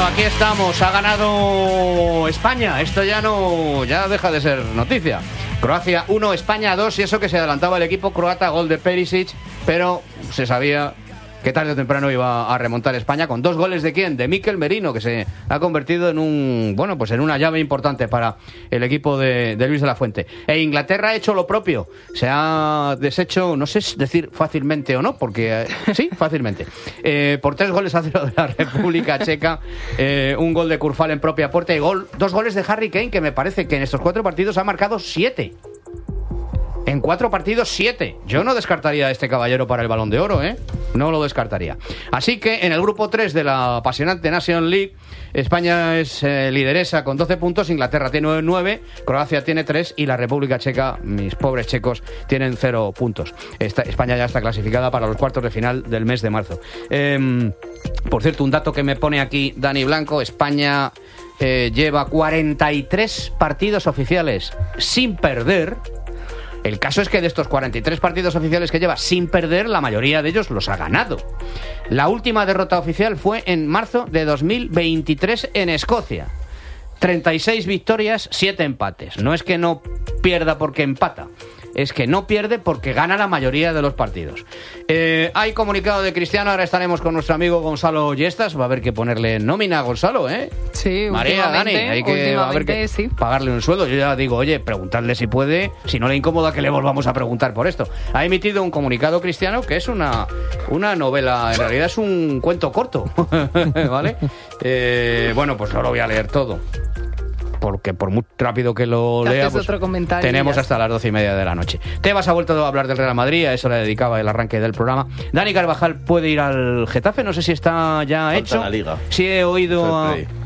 aquí estamos. Ha ganado España. Esto ya deja de ser noticia. Croacia 1, España 2, y eso que se adelantaba el equipo croata, gol de Perisic, pero se sabía que tarde o temprano iba a remontar España con 2 goles de ¿quién? De Mikel Merino, que se ha convertido en en una llave importante para el equipo de Luis de la Fuente. E Inglaterra ha hecho lo propio. Se ha deshecho, no sé decir fácilmente o no, porque sí, fácilmente. Por 3-0 de la República Checa, un gol de Kurfal en propia puerta y 2 goles de Harry Kane, que me parece que en estos 4 partidos ha marcado 7. En 4 partidos, 7. Yo no descartaría a este caballero para el Balón de Oro, ¿eh? No lo descartaría. Así que en el grupo 3 de la apasionante Nations League, España es lideresa con 12 puntos, Inglaterra tiene 9, Croacia tiene 3 y la República Checa, mis pobres checos, tienen 0 puntos. España ya está clasificada para los cuartos de final del mes de marzo. Por cierto, un dato que me pone aquí Dani Blanco: España lleva 43 partidos oficiales sin perder. El caso es que de estos 43 partidos oficiales que lleva sin perder, la mayoría de ellos los ha ganado. La última derrota oficial fue en marzo de 2023 en Escocia. 36 victorias, 7 empates. No es que no pierda porque empata, es que no pierde porque gana la mayoría de los partidos. Hay comunicado de Cristiano. Ahora estaremos con nuestro amigo Gonzalo Yestas. Va a haber que ponerle nómina a Gonzalo, ¿eh? Sí, María, Dani, hay que sí, pagarle un sueldo. Yo ya digo, oye, preguntarle si puede. Si no le incomoda que le volvamos a preguntar por esto. Ha emitido un comunicado Cristiano que es una novela. En realidad es un cuento corto, ¿vale? Bueno, pues no lo voy a leer todo, porque por muy rápido que lo lea, pues tenemos hasta las 12:30 de la noche. Tebas ha vuelto a hablar del Real Madrid, a eso le dedicaba el arranque del programa. Dani Carvajal puede ir al Getafe, no sé si está ya falta hecho. La Liga. Sí he oído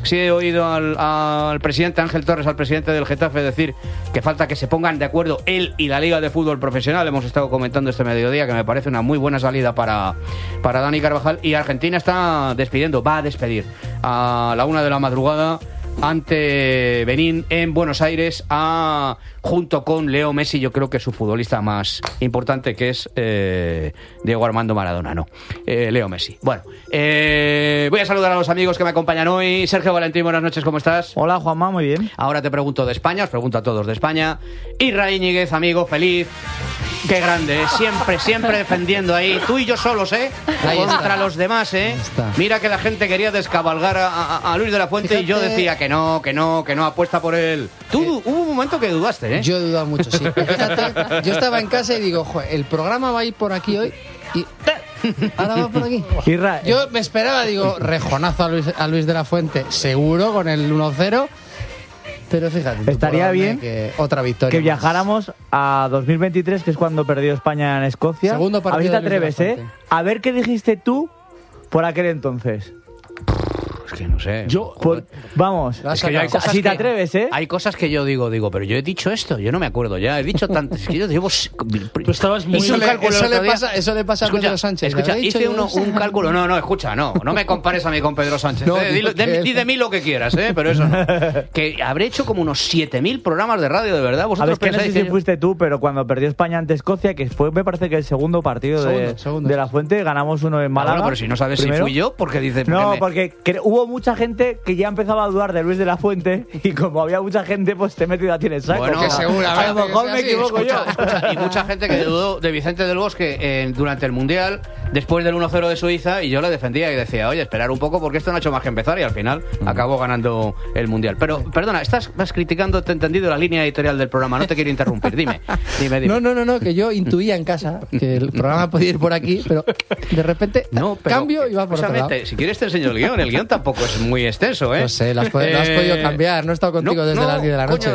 al presidente Ángel Torres, al presidente del Getafe, decir que falta que se pongan de acuerdo él y la Liga de Fútbol Profesional. Hemos estado comentando este mediodía que me parece una muy buena salida para Dani Carvajal. Y Argentina va a despedir a la 1 de la madrugada ante Benín en Buenos Aires, junto con Leo Messi, yo creo que es su futbolista más importante, que es Diego Armando Maradona, Leo Messi. Bueno, voy a saludar a los amigos que me acompañan hoy. Sergio Valentín, buenas noches, ¿cómo estás? Hola, Juanma, muy bien. Ahora te pregunto de España, os pregunto a todos de España. Isra Íñiguez, amigo, feliz. Qué grande, siempre defendiendo ahí. Tú y yo solos, contra los demás, Mira que la gente quería descabalgar a Luis de la Fuente. Fíjate, y yo decía que no apuesta por él. Tú hubo un momento que dudaste, Yo he dudado mucho, sí. Fíjate, yo estaba en casa y digo, joder, el programa va a ir por aquí hoy y ahora va por aquí. Yo me esperaba, digo, rejonazo a Luis de la Fuente, seguro, con el 1-0. Pero fíjate, estaría bien que otra victoria que viajáramos a 2023, que es cuando perdió España en Escocia. Segundo partido. A ver si te atreves, A ver qué dijiste tú por aquel entonces. Es que no sé. Vamos. Es que yo hay cosas si te atreves, Hay cosas que yo digo, pero yo he dicho esto, yo no me acuerdo ya. He dicho tantas. Es que yo digo. Tú estabas muy. Eso le pasa a Pedro Sánchez. Escucha, hice un cálculo. No me compares a mí con Pedro Sánchez. Di de mí lo que quieras, pero eso no. Que habré hecho como unos 7.000 programas de radio, de verdad. Vosotros pensáis que no sé si fuiste tú, pero cuando perdió España ante Escocia, que fue, me parece que el segundo partido de la Fuente, ganamos uno en Málaga. Bueno, pero si no sabes primero. Si fui yo, porque dices. No, porque hubo mua gente que ya empezaba a dudar de Luis de la Fuente, y como había mucha gente, pues te he metido a ti en el saco. Bueno, que seguramente a lo mejor me equivoco yo. Y mucha gente que dudó de Vicente del Bosque durante el Mundial, después del 1-0 de Suiza, y yo le defendía y decía, oye, esperar un poco porque esto no ha hecho más que empezar, y al final acabó ganando el Mundial. Pero, perdona, estás criticando, te he entendido, la línea editorial del programa, no te quiero interrumpir, dime. No, que yo intuía en casa que el programa podía ir por aquí, pero de repente cambio y va por otro lado. Si quieres te enseño el guión tampoco es muy extenso, No sé, lo has podido cambiar, no he estado contigo desde las 10 de la noche.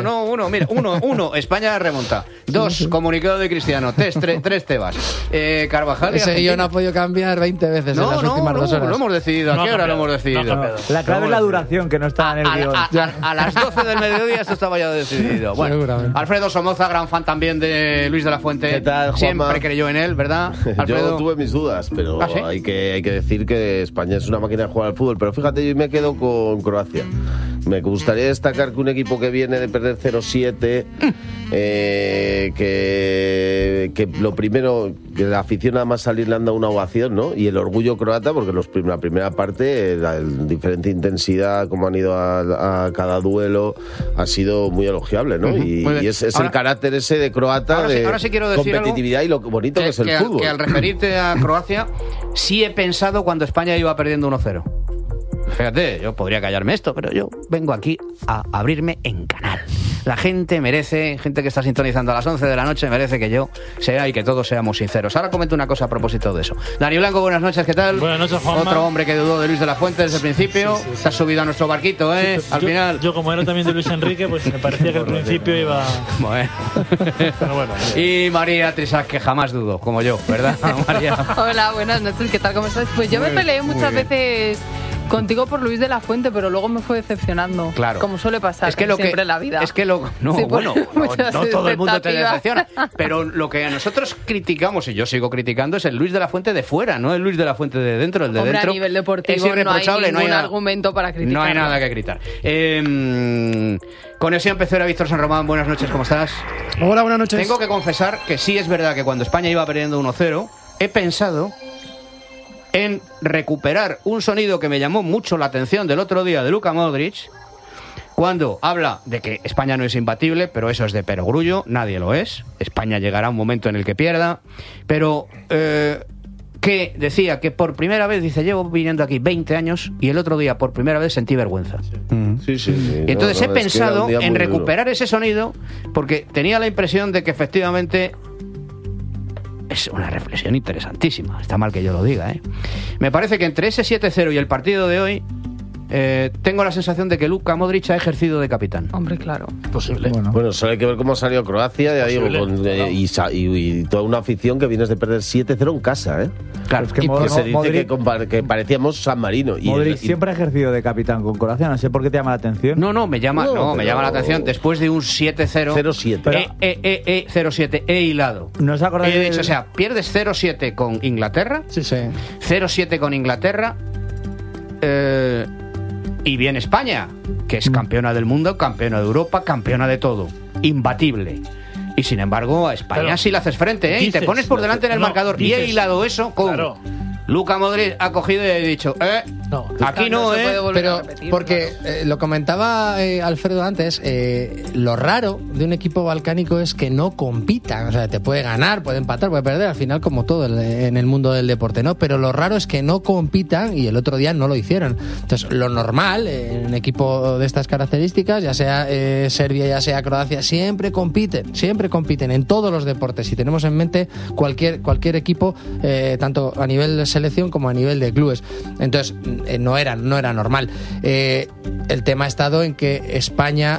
Uno, España remonta. 2, comunicado de Cristiano. 3, Tebas. Carvajal. Ese guión ha podido cambiar 20 veces en las últimas 2 horas. Lo hemos decidido. ¿A qué hora lo hemos decidido? La clave es la duración, que no está en el guión. A las 12 del mediodía esto estaba ya decidido. Bueno, Alfredo Somoza, gran fan también de Luis de la Fuente. ¿Qué tal, Juanma? Siempre creyó en él, ¿verdad, Alfredo? Yo tuve mis dudas, pero ¿sí? hay que decir que España es una máquina de jugar al fútbol. Pero fíjate, yo me quedo con Croacia. Me gustaría destacar que un equipo que viene de perder 0-7, que lo primero, que la afición nada más salir le han dado una ovación, ¿no? Y el orgullo croata, porque la primera parte, la diferente intensidad, como han ido a cada duelo, ha sido muy elogiable, ¿no? Y es ahora, el carácter ese de croata, ahora sí quiero decir competitividad y lo bonito que es el fútbol. Que al referirte a Croacia, sí he pensado cuando España iba perdiendo 1-0. Fíjate, yo podría callarme esto, pero yo vengo aquí a abrirme en canal. La gente merece, gente que está sintonizando a las 11 de la noche, merece que yo sea y que todos seamos sinceros. Ahora comento una cosa a propósito de eso. Dani Blanco, buenas noches, ¿qué tal? Buenas noches, Juanma. Otro hombre que dudó de Luis de la Fuente desde el principio. Sí. Te has subido a nuestro barquito, ¿eh? Sí, al final. Yo, como era también de Luis Enrique, pues me parecía que al principio iba... Bueno. Pero bueno. Y María Trisac, que jamás dudó, como yo, ¿verdad, María? Hola, buenas noches, ¿qué tal? ¿Cómo estás? Pues yo me peleé muchas veces contigo por Luis de la Fuente, pero luego me fue decepcionando. Claro. Como suele pasar siempre en la vida. Es que no todo el mundo te decepciona. Pero lo que a nosotros criticamos, y yo sigo criticando, es el Luis de la Fuente de fuera, no el Luis de la Fuente de dentro. El de dentro a nivel deportivo es irreprochable, no hay ningún argumento para criticar. No hay nada que gritar. Conexión Pecera, Víctor San Román, buenas noches, ¿cómo estás? Hola, buenas noches. Tengo que confesar que sí es verdad que cuando España iba perdiendo 1-0, he pensado en recuperar un sonido que me llamó mucho la atención del otro día de Luka Modric, cuando habla de que España no es imbatible, pero eso es de perogrullo, nadie lo es. España llegará un momento en el que pierda, pero que decía que por primera vez, dice, llevo viniendo aquí 20 años y el otro día por primera vez sentí vergüenza. Sí. Y entonces he pensado en recuperar ese sonido, porque tenía la impresión de que efectivamente... Es una reflexión interesantísima. Está mal que yo lo diga, ¿eh? Me parece que entre ese 7-0 y el partido de hoy, tengo la sensación de que Luka Modric ha ejercido de capitán. Hombre, claro. Posible. Bueno, solo hay que ver cómo ha salido Croacia, ya digo, y toda una afición que vienes de perder 7-0 en casa, ¿eh? Claro, es que se dice que parecíamos San Marino. Modric siempre ha ejercido de capitán con Croacia, no sé por qué te llama la atención. Me llama la atención después de un 7-0. 0-7. 0-7, he hilado. ¿No os acordáis? He dicho, o sea, pierdes 0-7 con Inglaterra. Sí. 0-7 con Inglaterra. Y bien España, que es campeona del mundo, campeona de Europa, campeona de todo. Imbatible. Y sin embargo, a España sí le haces frente, ¿eh? Y te pones por delante en el marcador. Y he hilado eso con... Claro. Luka Modric ha cogido y ha dicho, aquí no, pero porque lo comentaba Alfredo antes, lo raro de un equipo balcánico es que no compitan, o sea, te puede ganar, puede empatar, puede perder, al final como todo en el mundo del deporte, ¿no? Pero lo raro es que no compitan y el otro día no lo hicieron. Entonces, lo normal en un equipo de estas características, ya sea Serbia, ya sea Croacia, siempre compiten en todos los deportes. Si tenemos en mente cualquier equipo, tanto a nivel selección como a nivel de clubes. Entonces, no era normal. El tema ha estado en que España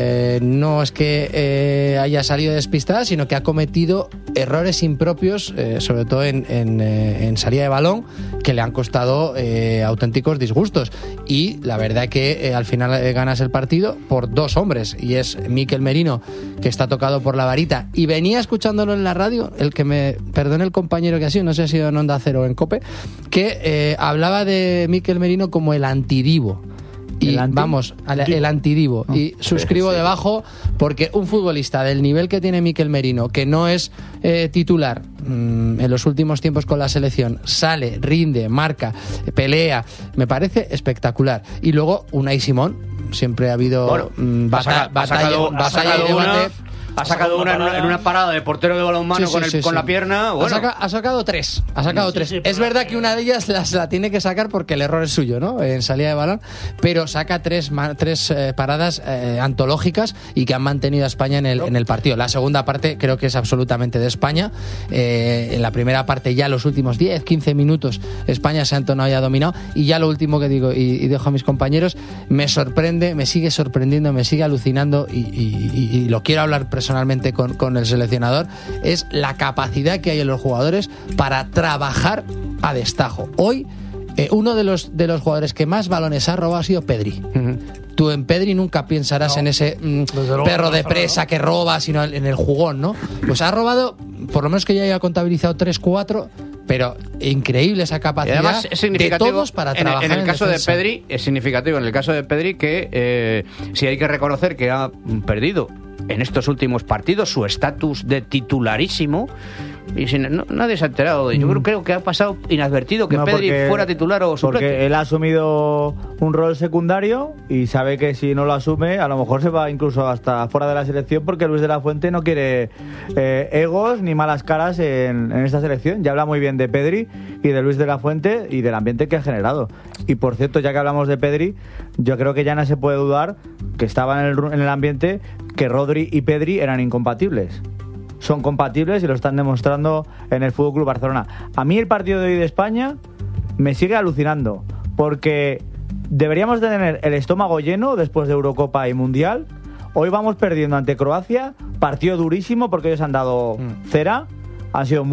no es que haya salido despistada, sino que ha cometido errores impropios, sobre todo en salida de balón, que le han costado auténticos disgustos. Y la verdad que al final ganas el partido por dos hombres, y es Mikel Merino, que está tocado por la varita, y venía escuchándolo en la radio, el que me perdone el compañero que ha sido, no sé si ha sido en Onda Cero o en COPE, que hablaba de Mikel Merino como el antidivo. Y el antidivo. Y suscribo debajo, porque un futbolista del nivel que tiene Mikel Merino, que no es titular en los últimos tiempos con la selección, sale, rinde, marca, pelea, me parece espectacular. Y luego Unai Simón, siempre ha habido batalla y debate. Ha sacado una en una parada de portero de balonmano con la pierna. Bueno. Ha sacado tres. Sí, es verdad que una de ellas la tiene que sacar porque el error es suyo, ¿no? En salida de balón. Pero saca tres paradas antológicas y que han mantenido a España en el partido. La segunda parte creo que es absolutamente de España. En la primera parte, ya los últimos 10-15 minutos, España se ha entonado y ha dominado. Y ya lo último que digo, y dejo a mis compañeros, me sorprende, me sigue sorprendiendo, me sigue alucinando, y lo quiero hablar personalmente con el seleccionador, es la capacidad que hay en los jugadores para trabajar a destajo. Hoy uno de los jugadores que más balones ha robado ha sido Pedri. Tú en Pedri nunca pensarás en ese perro de presa que roba, sino en el jugón, ¿no? Pues ha robado, por lo menos que ya haya contabilizado 3-4 pero increíble esa capacidad de todos para trabajar. En el caso de Pedri, es significativo en el caso de Pedri que sí hay que reconocer que ha perdido en estos últimos partidos su estatus de titularísimo y nadie se ha enterado. Yo creo que ha pasado inadvertido que Pedri fuera titular o suplente. Porque él ha asumido un rol secundario y sabe que si no lo asume a lo mejor se va incluso hasta fuera de la selección, porque Luis de la Fuente no quiere egos ni malas caras en esta selección. Ya habla muy bien de Pedri y de Luis de la Fuente y del ambiente que ha generado. Y por cierto, ya que hablamos de Pedri, yo creo que ya no se puede dudar que estaba en el ambiente que Rodri y Pedri eran incompatibles. Son compatibles y lo están demostrando en el FC Barcelona. A mí el partido de hoy de España me sigue alucinando, porque deberíamos de tener el estómago lleno después de Eurocopa y Mundial. Hoy vamos perdiendo ante Croacia, partido durísimo porque ellos han dado cera, han sido